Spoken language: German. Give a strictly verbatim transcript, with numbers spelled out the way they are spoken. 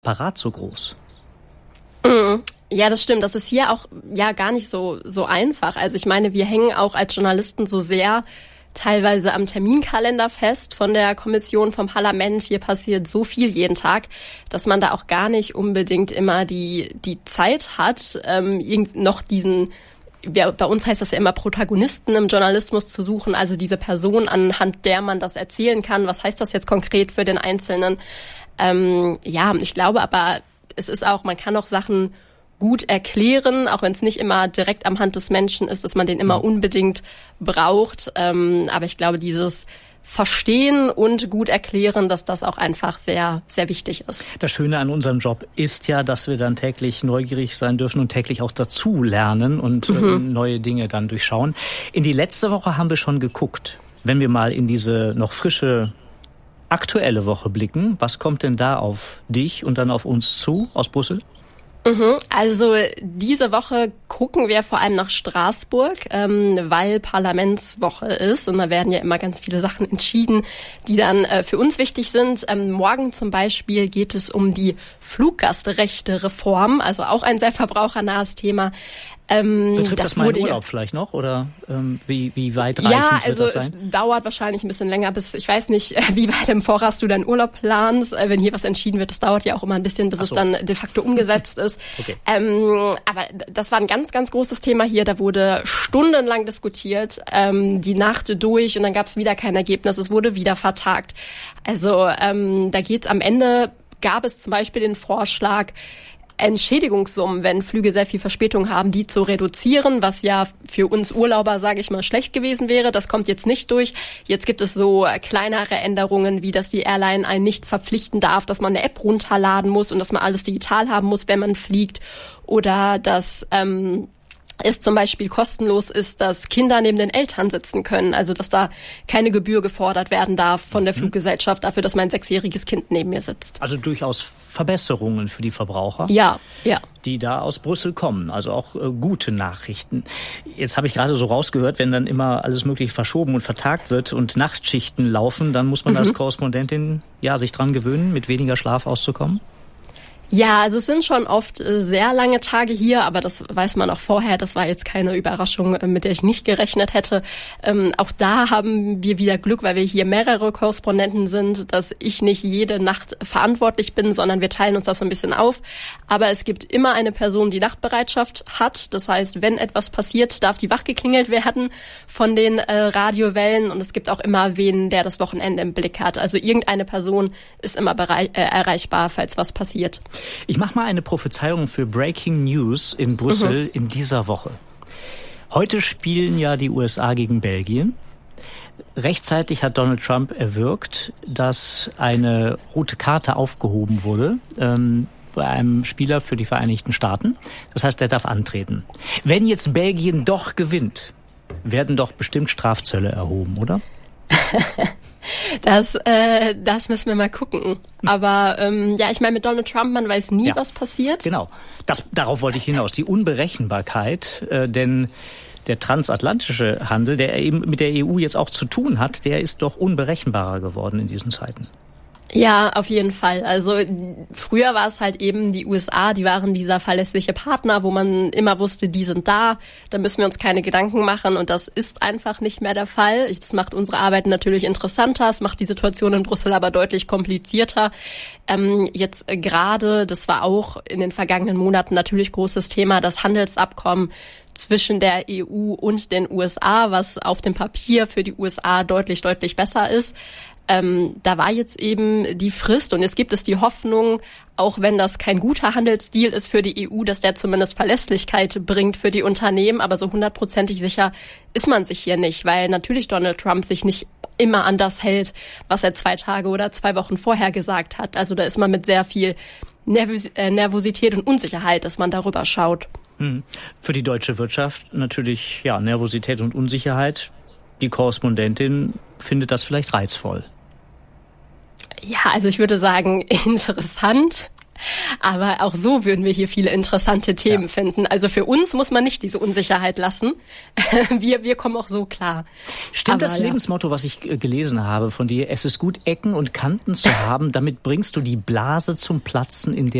Parat so groß? Mhm. Ja, das stimmt. Das ist hier auch ja gar nicht so so einfach. Also ich meine, wir hängen auch als Journalisten so sehr teilweise am Terminkalender fest von der Kommission, vom Parlament. Hier passiert so viel jeden Tag, dass man da auch gar nicht unbedingt immer die die Zeit hat, ähm, noch diesen, ja, bei uns heißt das ja immer, Protagonisten im Journalismus zu suchen, also diese Person, anhand der man das erzählen kann. Was heißt das jetzt konkret für den Einzelnen? Ähm, ja, ich glaube aber, es ist auch, man kann auch Sachen gut erklären, auch wenn es nicht immer direkt am Hand des Menschen ist, dass man den immer unbedingt braucht. Ähm, aber ich glaube, dieses Verstehen und gut erklären, dass das auch einfach sehr, sehr wichtig ist. Das Schöne an unserem Job ist ja, dass wir dann täglich neugierig sein dürfen und täglich auch dazu lernen und mhm. äh, neue Dinge dann durchschauen. In die letzte Woche haben wir schon geguckt. Wenn wir mal in diese noch frische aktuelle Woche blicken, was kommt denn da auf dich und dann auf uns zu aus Brüssel? Mhm, also diese Woche gucken wir vor allem nach Straßburg, ähm, weil Parlamentswoche ist und da werden ja immer ganz viele Sachen entschieden, die dann äh, für uns wichtig sind. Ähm, morgen zum Beispiel geht es um die Fluggastrechte-Reform, also auch ein sehr verbrauchernahes Thema. Ähm, Betrifft das, das meinen Urlaub vielleicht noch oder ähm, wie, wie weitreichend ja, wird also das sein? Es dauert wahrscheinlich ein bisschen länger, bis, ich weiß nicht, wie weit im Voraus du deinen Urlaub planst. Äh, wenn hier was entschieden wird, das dauert ja auch immer ein bisschen, bis so. es dann de facto umgesetzt ist. Okay. Ähm, aber das war ein ganz, ganz großes Thema hier. Da wurde stundenlang diskutiert, ähm, die Nacht durch und dann gab es wieder kein Ergebnis. Es wurde wieder vertagt. Also ähm, da geht's am Ende, gab es zum Beispiel den Vorschlag, Entschädigungssummen, wenn Flüge sehr viel Verspätung haben, die zu reduzieren, was ja für uns Urlauber, sage ich mal, schlecht gewesen wäre. Das kommt jetzt nicht durch. Jetzt gibt es so kleinere Änderungen, wie dass die Airline einen nicht verpflichten darf, dass man eine App runterladen muss und dass man alles digital haben muss, wenn man fliegt. Oder dass ähm, es zum Beispiel kostenlos ist, dass Kinder neben den Eltern sitzen können. Also dass da keine Gebühr gefordert werden darf von der Fluggesellschaft dafür, dass mein sechsjähriges Kind neben mir sitzt. Also durchaus Verbesserungen für die Verbraucher, ja, ja, die da aus Brüssel kommen. Also auch äh, gute Nachrichten. Jetzt habe ich gerade so rausgehört, wenn dann immer alles Mögliche verschoben und vertagt wird und Nachtschichten laufen, dann muss man mhm. als Korrespondentin ja sich dran gewöhnen, mit weniger Schlaf auszukommen. Ja, also es sind schon oft äh, sehr lange Tage hier, aber das weiß man auch vorher. Das war jetzt keine Überraschung, äh, mit der ich nicht gerechnet hätte. Ähm, auch da haben wir wieder Glück, weil wir hier mehrere Korrespondenten sind, dass ich nicht jede Nacht verantwortlich bin, sondern wir teilen uns das so ein bisschen auf. Aber es gibt immer eine Person, die Nachtbereitschaft hat. Das heißt, wenn etwas passiert, darf die wach geklingelt werden von den äh, Radiowellen. Und es gibt auch immer wen, der das Wochenende im Blick hat. Also irgendeine Person ist immer berei- äh, erreichbar, falls was passiert. Ich mache mal eine Prophezeiung für Breaking News in Brüssel mhm. in dieser Woche. Heute spielen ja die U S A gegen Belgien. Rechtzeitig hat Donald Trump erwirkt, dass eine rote Karte aufgehoben wurde ähm, bei einem Spieler für die Vereinigten Staaten. Das heißt, er darf antreten. Wenn jetzt Belgien doch gewinnt, werden doch bestimmt Strafzölle erhoben, oder? Das, äh, das müssen wir mal gucken. Aber ähm, ja, ich meine, mit Donald Trump, man weiß nie, ja, was passiert. Genau, das, darauf wollte ich hinaus. Die Unberechenbarkeit, äh, denn der transatlantische Handel, der eben mit der E U jetzt auch zu tun hat, der ist doch unberechenbarer geworden in diesen Zeiten. Ja, auf jeden Fall. Also früher war es halt eben die U S A, die waren dieser verlässliche Partner, wo man immer wusste, die sind da, da müssen wir uns keine Gedanken machen und das ist einfach nicht mehr der Fall. Das macht unsere Arbeit natürlich interessanter, es macht die Situation in Brüssel aber deutlich komplizierter. Ähm, jetzt gerade, das war auch in den vergangenen Monaten natürlich großes Thema, das Handelsabkommen zwischen der E U und den U S A, was auf dem Papier für die U S A deutlich, deutlich besser ist. Ähm, da war jetzt eben die Frist und jetzt gibt es die Hoffnung, auch wenn das kein guter Handelsdeal ist für die E U, dass der zumindest Verlässlichkeit bringt für die Unternehmen, aber so hundertprozentig sicher ist man sich hier nicht, weil natürlich Donald Trump sich nicht immer an das hält, was er zwei Tage oder zwei Wochen vorher gesagt hat. Also da ist man mit sehr viel Nervos- äh, Nervosität und Unsicherheit, dass man darüber schaut. Hm. Für die deutsche Wirtschaft natürlich ja Nervosität und Unsicherheit. Die Korrespondentin findet das vielleicht reizvoll. Ja, also ich würde sagen, interessant. Aber auch so würden wir hier viele interessante Themen ja. finden. Also für uns muss man nicht diese Unsicherheit lassen. Wir, wir kommen auch so klar. Stimmt Aber, das ja. Lebensmotto, was ich äh, gelesen habe von dir? Es ist gut, Ecken und Kanten zu haben. Damit bringst du die Blase zum Platzen, in der